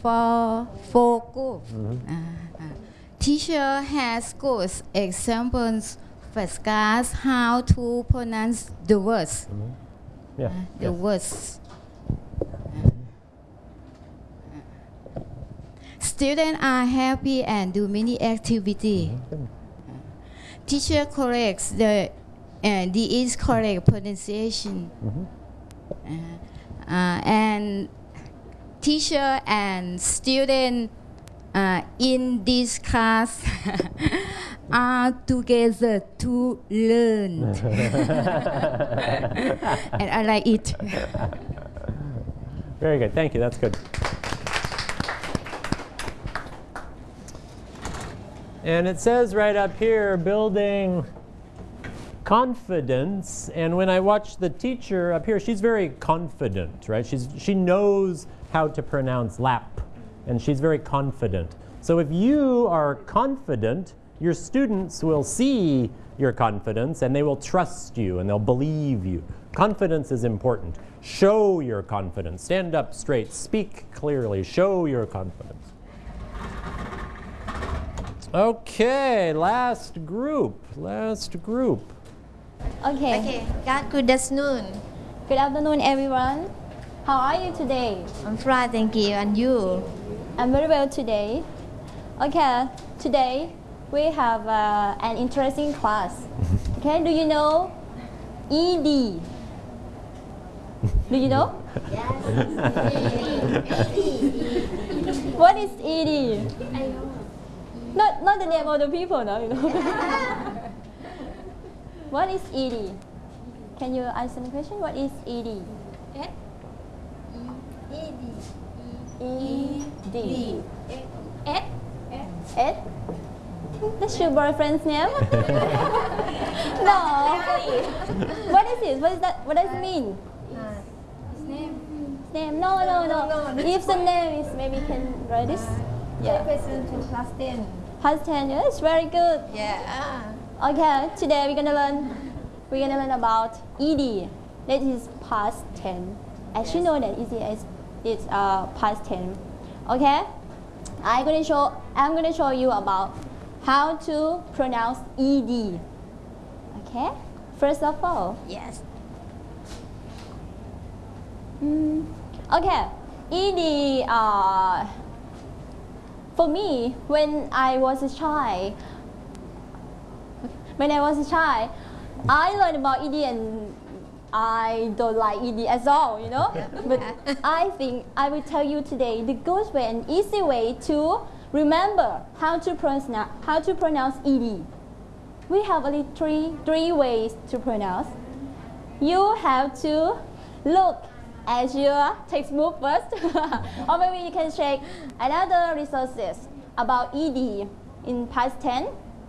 for focus. Teacher has good examples for us how to pronounce the words. Yeah. The words. Students are happy and do many activities. Teacher corrects the incorrect pronunciation. And teacher and student in this class are together to learn. And I like it. Very good. Thank you. That's good. And it says right up here, building confidence. And when I watch the teacher up here, she's very confident, right? She knows how to pronounce lap, and she's very confident. So if you are confident, your students will see your confidence, and they will trust you, and they'll believe you. Confidence is important. Show your confidence. Stand up straight. Speak clearly. Show your confidence. Okay, last group. Okay. Good afternoon. Good afternoon, everyone. How are you today? I'm fine, thank you. And you? I'm very well today. Okay, today we have an interesting class. Okay, do you know ED? Do you know? Yes. What is ED? Not the name of the people, no, you know. What is ED? Can you answer the question? What is ED? ED. Ed? That's your boyfriend's name? No. What is it? What is that? What does it mean? His name. Name? No. If the name is, maybe you can write this. Yeah. Question to class 10. Past 10, yes, very good. Yeah. Okay, today we're gonna learn about ED. That is past 10. As you know that it's past 10. Okay? I'm gonna show you about how to pronounce ED. Okay? First of all. Yes. Okay. ED for me, when I was a child, I learned about ED and I don't like ED at all, you know. But I think I will tell you today the good way and easy way to remember how to pronounce ED. We have only three ways to pronounce. You have to look at your textbook first, or maybe you can check another resources about ED in past 10.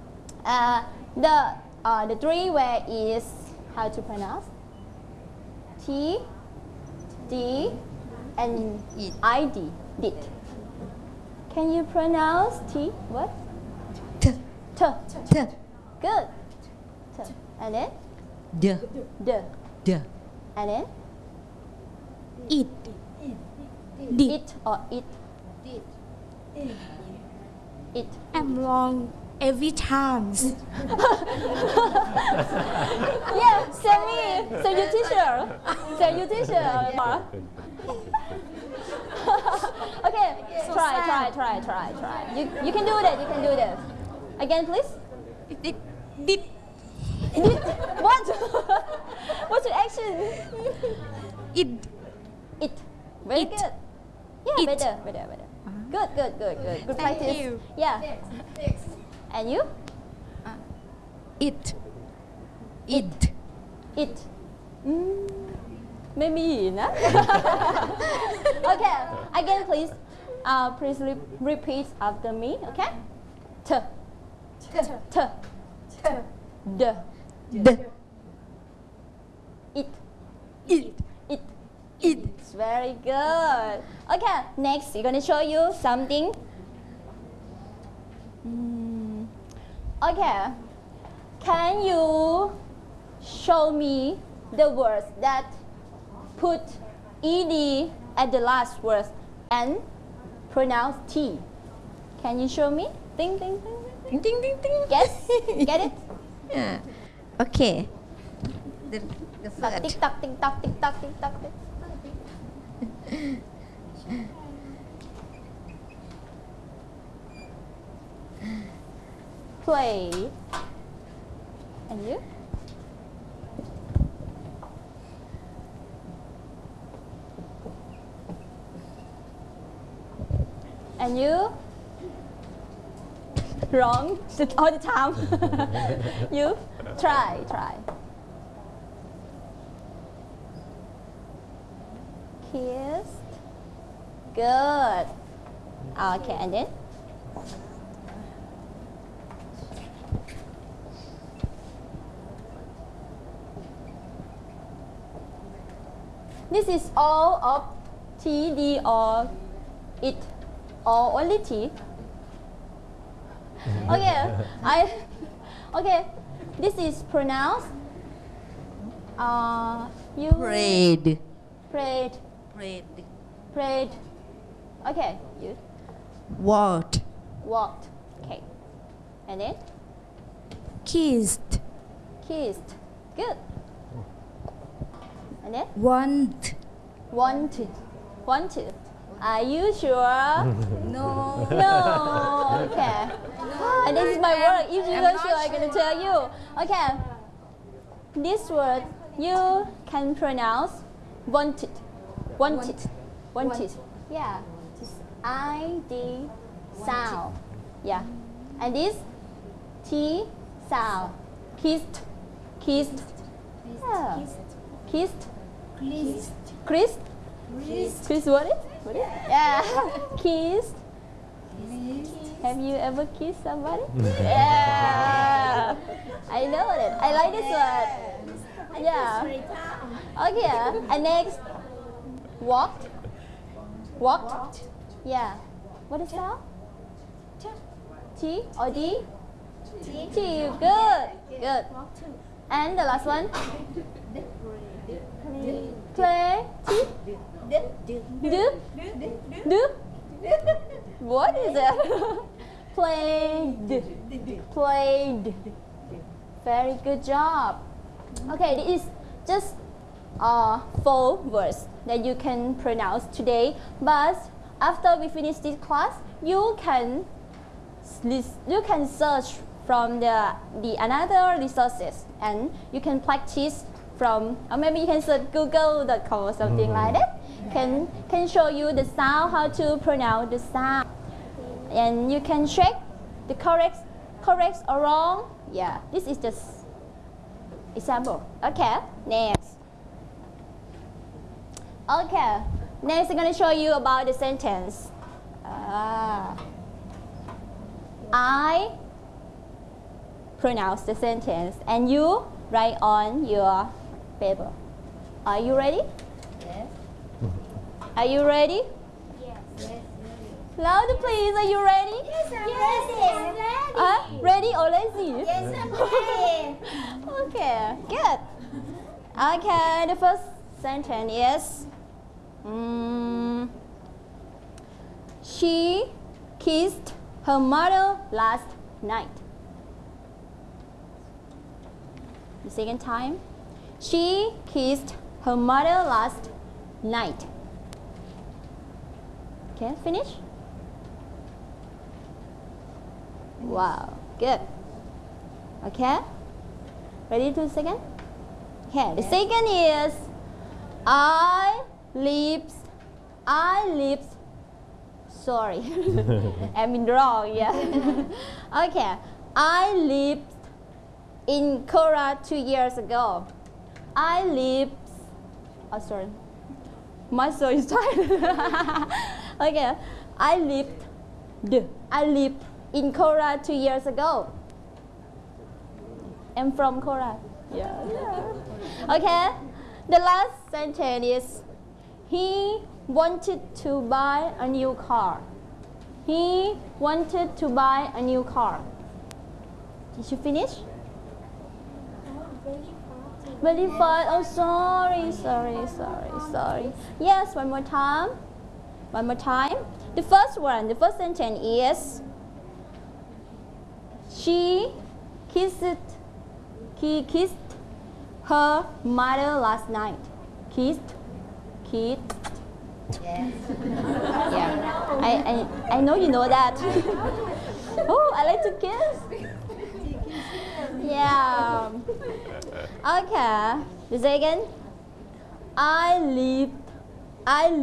The three way is how to pronounce T, D, and ID. Did. Can you pronounce T? What? T. T. T. Good. T. And then? D. D. D. And then? It. It or it? It. I'm wrong every time. Yeah, same me. So you teacher. Okay, try. You can do that. Again, please. Did. What? What's your action? It. Very It. good. Yeah, It. better. Good. Good practice. you. Yeah. Next. And you? It. Maybe, no? Okay. Again, please. Please repeat after me. Okay. T. D. D. It. It. It's very good. Okay, next we're gonna show you something. Okay, can you show me the words that put ed at the last word and pronounce T. Can you show me? Ding, ding, ding. Ding, ding, ding, ding. Yes? Get it? Yeah. Okay. The Tick first. tock, tick tock, tick tock, tick tock. Play. And you? And you? Wrong all the time. You try. Kissed. Good. Okay, and then? This is all of T, D, or it, or only T. Okay, this is pronounced. You Prayed. prayed. Okay, you Walked. walked. Okay, and then Kissed. kissed. Good. And then Want. wanted. Are you sure? No. No. Okay. And this is my word. If you're not sure, I'm gonna tell you. Okay. This word you can pronounce wanted. Yeah. This ID sound. Yeah. And this T sound. Kissed. Yeah. Kissed. Chris what is? Yeah. Kissed. Have you ever kissed somebody? Yeah. I know that. I like this word. Yeah. Okay. And next, walked. Yeah. What is that? T or D? T. Good. And the last one. Play. T. Do. What is it? Played. Very good job. Okay, this is just 4 words that you can pronounce today. But after we finish this class, you can search from the another resources, and you can practice from, or maybe you can search google.com or something like that. Can show you the sound, how to pronounce the sound, and you can check the correct or wrong. Yeah, this is just example. Okay, next. Okay, next I'm going to show you about the sentence. I pronounce the sentence and you write on your paper. Are you ready? Yes. Are you ready? Yes. Louder please, are you ready? Yes, I'm ready. Ready or lazy? Yes, I'm ready. Okay, good. Okay, the first sentence is she kissed her mother last night. The second time, she kissed her mother last night. Okay, finish. Wow, good. Okay, ready to second? Okay, the second is I lives. Sorry, I mean wrong. Yeah. Okay, I lived in Korea 2 years ago. I lived. Oh, sorry. My soul is tired. Okay, I lived in Korea 2 years ago. I'm from Korea. Yeah. Okay, the last sentence is he wanted to buy a new car. He wanted to buy a new car. Did you finish? Very fast. Oh, sorry. Yes, one more time. One more time. The first one, the first sentence is he kissed her mother last night. Kissed. Yes. Yeah. I know you know that. Oh, I like to kiss. Yeah. Okay. The second. I